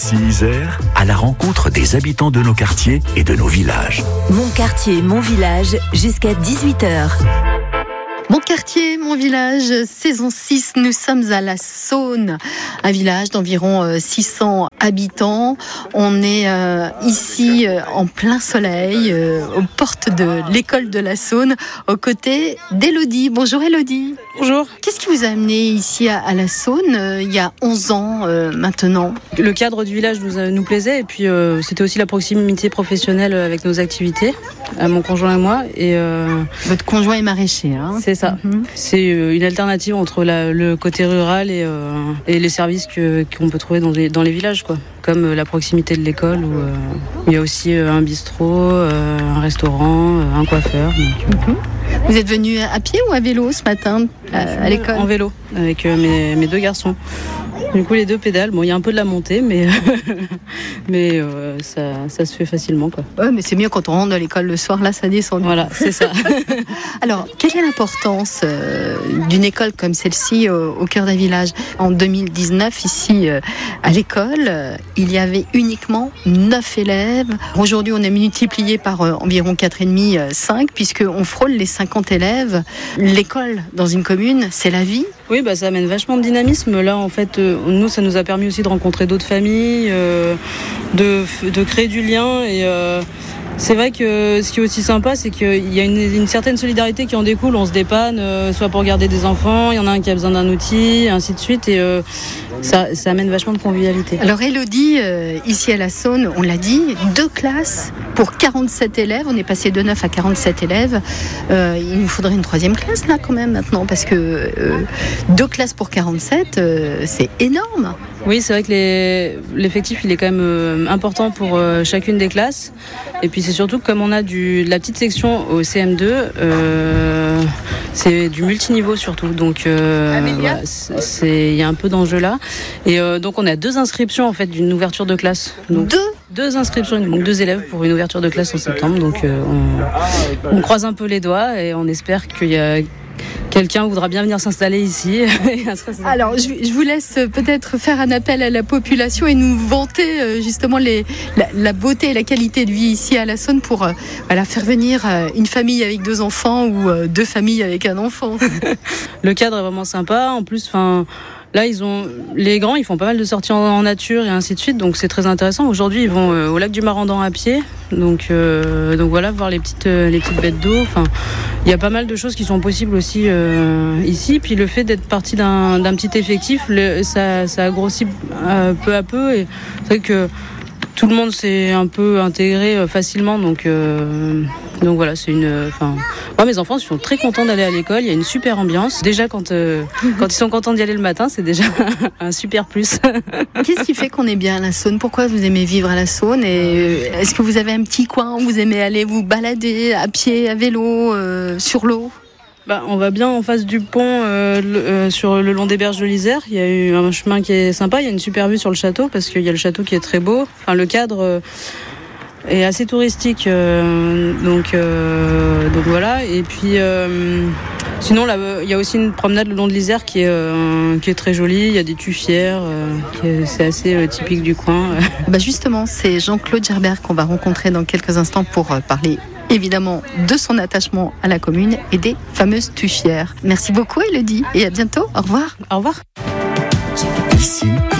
Isère, à la rencontre des habitants de nos quartiers et de nos villages. Mon quartier, mon village, jusqu'à 18h. Mon quartier, mon village, saison 6, nous sommes à la Saône, un village d'environ 600 habitants. On est ici en plein soleil, aux portes de l'école de la Saône, aux côtés d'Élodie. Bonjour Élodie. Bonjour. Qu'est-ce qui vous a amené ici à la Saône il y a 11 ans maintenant? Le cadre du village nous plaisait et puis c'était aussi la proximité professionnelle avec nos activités, mon conjoint et moi. Et, Votre conjoint est maraîcher, hein? C'est ça. Mm-hmm. C'est une alternative entre le côté rural et les services qu'on peut trouver dans les villages, quoi. Comme la proximité de l'école où il y a aussi un bistrot, un restaurant, un coiffeur. Donc, Vous êtes venu à pied ou à vélo ce matin à l'école? En vélo, avec mes deux garçons. Du coup, les deux pédales. Bon, il y a un peu de la montée, mais ça se fait facilement, quoi. Ouais, mais c'est mieux quand on rentre à l'école le soir, là, ça descend. Voilà, c'est ça. Alors, quelle est l'importance d'une école comme celle-ci au cœur d'un village? En 2019, ici, à l'école, il y avait uniquement 9 élèves. Aujourd'hui, on est multiplié par environ 4,5, 5, puisqu'on frôle les 50 élèves. L'école, dans une commune, c'est la vie. Oui, ça amène vachement de dynamisme. Là, en fait, nous, ça nous a permis aussi de rencontrer d'autres familles, de créer du lien. Et c'est vrai que ce qui est aussi sympa, c'est qu'il y a une certaine solidarité qui en découle. On se dépanne, soit pour garder des enfants, il y en a un qui a besoin d'un outil, ainsi de suite. Et ça amène vachement de convivialité. Alors, Élodie, ici à la Saône, on l'a dit, 2 classes pour 47 élèves. On est passé de 9 à 47 élèves. Il nous faudrait une 3e classe, là, quand même, maintenant, parce que 2 classes pour 47, c'est énorme. Oui, c'est vrai que l'effectif, il est quand même important pour chacune des classes. Et puis, c'est surtout que comme on a de la petite section au CM2, c'est du multiniveau surtout. Donc, voilà, il y a un peu d'enjeu là. Et donc, on a 2 inscriptions, en fait, d'une ouverture de classe. Donc, 2 inscriptions, donc 2 élèves pour une ouverture de classe en septembre. Donc, on croise un peu les doigts et on espère qu'il y a quelqu'un voudra bien venir s'installer ici. Alors, je vous laisse peut-être faire un appel à la population et nous vanter justement la beauté et la qualité de vie ici à la Saône pour faire venir une famille avec 2 enfants ou 2 familles avec un enfant. Le cadre est vraiment sympa. En plus, là, les grands, ils font pas mal de sorties en nature et ainsi de suite, donc c'est très intéressant. Aujourd'hui, ils vont au lac du Marandan à pied, donc voilà, voir les petites bêtes d'eau. Enfin, il y a pas mal de choses qui sont possibles aussi ici. Puis le fait d'être parti d'un petit effectif, ça a grossi peu à peu. Et c'est vrai que tout le monde s'est un peu intégré facilement, donc voilà, c'est moi, mes enfants sont très contents d'aller à l'école. Il y a une super ambiance. Déjà, quand ils sont contents d'y aller le matin, c'est déjà un super plus. Qu'est-ce qui fait qu'on est bien à la Saône? Pourquoi vous aimez vivre à la Saône? Et est-ce que vous avez un petit coin où vous aimez aller vous balader à pied, à vélo, sur l'eau? On va bien en face du pont, sur le long des berges de l'Isère. Il y a eu un chemin qui est sympa. Il y a une super vue sur le château parce qu'il y a le château qui est très beau. Enfin, le cadre est assez touristique, donc voilà. Et puis sinon, là, il y a aussi une promenade le long de l'Isère qui est très jolie. Il y a des tuffières, c'est assez typique du coin. Justement, c'est Jean-Claude Gerbert qu'on va rencontrer dans quelques instants pour parler évidemment de son attachement à la commune et des fameuses tuffières. Merci beaucoup Élodie et à bientôt. Au revoir. Au revoir. Ici,